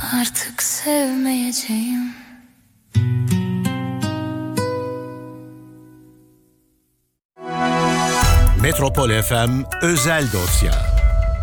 artık sevmeyeceğim. Metropol FM özel dosya.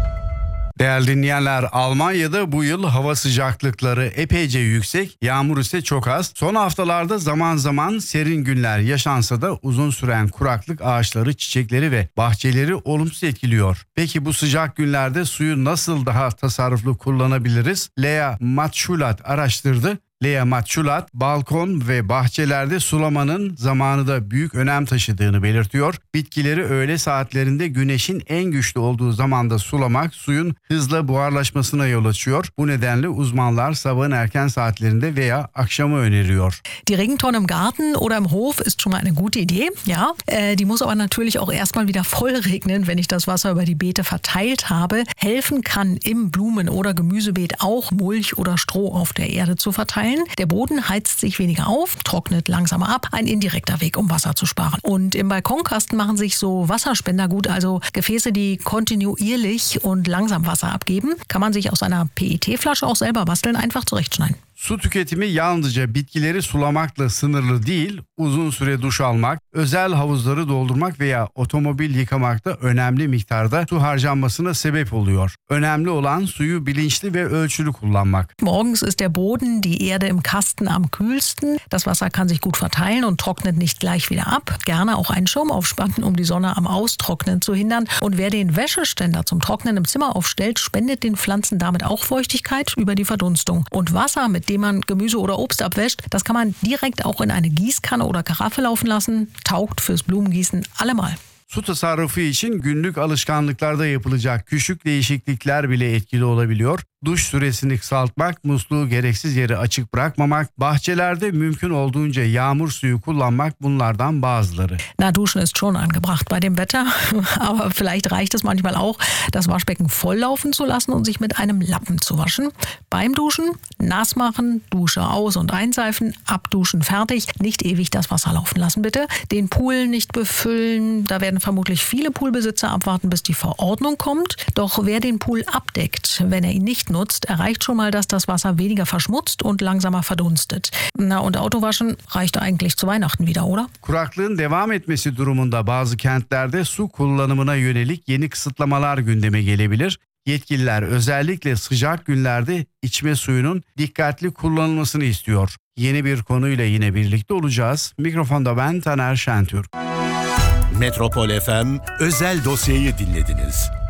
Değerli dinleyenler, Almanya'da bu yıl hava sıcaklıkları epeyce yüksek, yağmur ise çok az. Son haftalarda zaman zaman serin günler yaşansa da uzun süren kuraklık ağaçları, çiçekleri ve bahçeleri olumsuz etkiliyor. Peki bu sıcak günlerde suyu nasıl daha tasarruflu kullanabiliriz? Lea Matschulat araştırdı. Lea Matschulat, balkon ve bahçelerde sulamanın zamanı da büyük önem taşıdığını belirtiyor. Bitkileri öğle saatlerinde güneşin en güçlü olduğu zamanda sulamak suyun hızla buharlaşmasına yol açıyor. Bu nedenle uzmanlar sabahın erken saatlerinde veya akşamı öneriyor. Die Regentonne im Garten oder im Hof ist schon mal eine gute Idee, ja. Die muss aber natürlich auch erstmal wieder voll regnen, wenn ich das Wasser über die Beete verteilt habe. Helfen kann im Blumen- oder Gemüsebeet auch Mulch oder Stroh auf der Erde zu verteilen. Der Boden heizt sich weniger auf, trocknet langsamer ab, ein indirekter Weg, um Wasser zu sparen. Und im Balkonkasten machen sich so Wasserspender gut, also Gefäße, die kontinuierlich und langsam Wasser abgeben. Kann man sich aus einer PET-Flasche auch selber basteln, einfach zurechtschneiden. Su tüketimi yalnızca bitkileri sulamakla sınırlı değil, uzun süre duş almak, özel havuzları doldurmak veya otomobil yıkamak da önemli miktarda su harcanmasına sebep oluyor. Önemli olan suyu bilinçli ve ölçülü kullanmak. Morgens ist der Boden, die Erde im Kasten am kühlsten. Das Wasser kann sich gut verteilen und trocknet nicht gleich wieder ab. Gerne auch einen Schirm aufspannen, um die Sonne am Austrocknen zu hindern. Und wer den Wäscheständer zum Trocknen im Zimmer aufstellt, spendet den Pflanzen damit auch Feuchtigkeit über die Verdunstung. Und Wasser, mit dem man Gemüse oder Obst abwäscht, das kann man direkt auch in eine Gießkanne oder Karaffe laufen lassen. Taugt fürs Blumengießen allemal. Su tasarrufu için günlük alışkanlıklarda yapılacak küçük değişiklikler bile etkili olabiliyor. Duş süresini kısaltmak, musluğu gereksiz yere açık bırakmamak, bahçelerde mümkün olduğunca yağmur suyu kullanmak bunlardan bazıları. Na, duschen ist schon angebracht bei dem Wetter, aber vielleicht reicht es manchmal auch, das Waschbecken volllaufen zu lassen und sich mit einem Lappen zu waschen. Beim Duschen nass machen, Dusche aus- und einseifen, abduschen, fertig. Nicht ewig das Wasser laufen lassen, bitte. Den Pool nicht befüllen, da werden vermutlich viele Poolbesitzer abwarten, bis die Verordnung kommt. Doch wer den Pool abdeckt, wenn er ihn nicht nutzt, erreicht schon mal, dass das Wasser weniger verschmutzt und langsamer verdunstet. Na, und Autowaschen reicht eigentlich zu Weihnachten wieder, oder? Kuraklığın devam etmesi durumunda bazı kentlerde su kullanımına yönelik yeni kısıtlamalar gündeme gelebilir. Yetkililer özellikle sıcak günlerde içme suyunun dikkatli kullanılmasını istiyor. Yeni bir konuyla yine birlikte olacağız. Mikrofonda ben Taner Şentürk. Metropol FM özel dosyayı dinlediniz.